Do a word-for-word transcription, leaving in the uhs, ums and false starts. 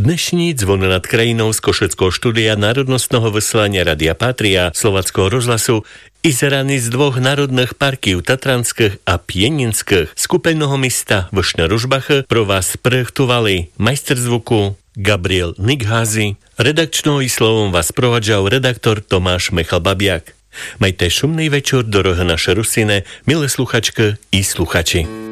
Dnešní Zvon nad krajinou z Košeckého štúdia národnostného vysielania Radia Patria Slováckého rozhlasu i zaraní z dvoch národných parkів Tatranských a Pieninských z kúpeľného mesta Vršné Ružbach pro vás projektovali majster zvuku Gabriel Nikházy. Redakčnou i slovom vás provadžal redaktor Tomáš Michal Babiak. Majte šumný večer, dorohé naše Rusine, milé sluchačky i sluchači.